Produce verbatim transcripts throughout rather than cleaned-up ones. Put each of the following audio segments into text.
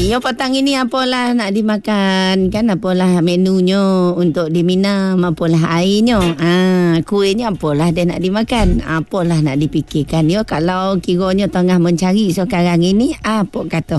Ya, petang ini apalah nak dimakan kan, apalah menunya untuk diminum, apalah airnya, ah, kuihnya apalah dia nak dimakan, apalah nak dipikirkan. Ya, kalau kiranya tengah mencari sekarang ini, apa kata?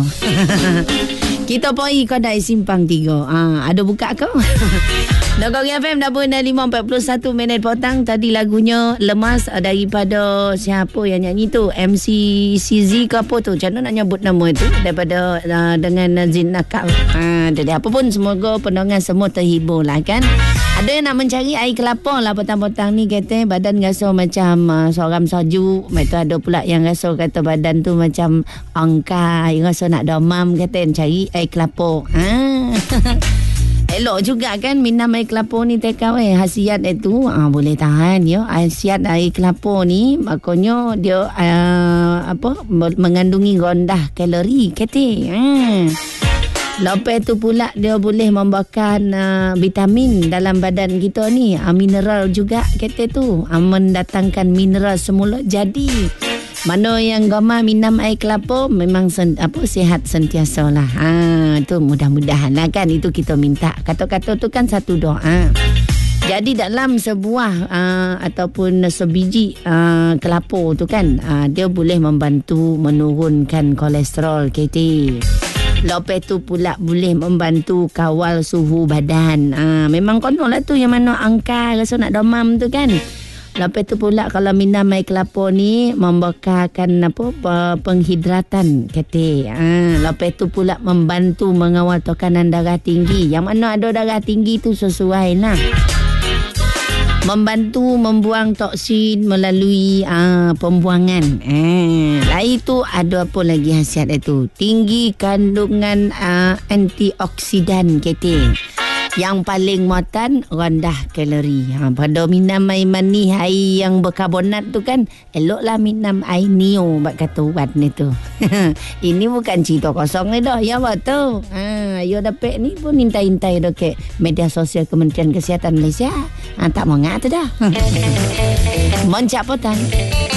Kita pergi kedai Simpang Tiga. Ah, ada buka ke? Nagari F M dah pun dah lima empat puluh satu minit petang. Tadi lagunya Lemas daripada siapa yang nyanyi tu? M C C Z ke apa tu? Macam mana nak nyebut nama itu? Daripada uh, dengan Zin Nakal. Ha, jadi apa pun semoga pendengar semua terhibur lah kan. Ada yang nak mencari air kelapa lah petang-petang ni, kata badan rasa macam uh, soram sajuk. Macam ada pula yang rasa kata badan tu macam angkai, rasa nak demam, kata cari air kelapa. Ha. Elok juga kan minum air kelapa ni, tekau eh khasiat itu ah, boleh tahan ya. Khasiat air kelapa ni makanya dia uh, apa mengandungi rendah kalori kata. Hmm. Lepas tu pula dia boleh membakar uh, vitamin dalam badan kita ni, uh, mineral juga kata tu, uh, mendatangkan mineral semula jadi. Mana yang gemar minum air kelapa memang sen, apa sihat sentiasa lah. Ha, tu mudah-mudahan lah kan. Itu kita minta. Kata-kata tu kan satu doa. Jadi dalam sebuah uh, ataupun sebiji uh, kelapa tu kan, uh, dia boleh membantu menurunkan kolesterol kita. Lepas tu pula boleh membantu kawal suhu badan. Uh, memang konon lah tu yang mana angka rasa nak demam tu kan. Lepas tu pula kalau minum air kelapa ni membekalkan apa penghidratan kata. Ha, lepas tu pula membantu mengawal tekanan darah tinggi. Yang mana ada darah tinggi tu sesuai lah. Membantu membuang toksin melalui uh, pembuangan. Eh, lain tu ada apa lagi khasiat itu? Tinggi kandungan uh, antioksidan kata. Yang paling muatan rendah kalori. Ha, pada minum air manis, air yang berkarbonat tu kan, eloklah minum air Neo bak kata ubat ni tu. Ini bukan cerita kosong ni dah. Ya betul. Ha, you dapat ni pun intai-intai dah ke media sosial Kementerian Kesihatan Malaysia. Ha, tak mengak tu dah. Moncak petang.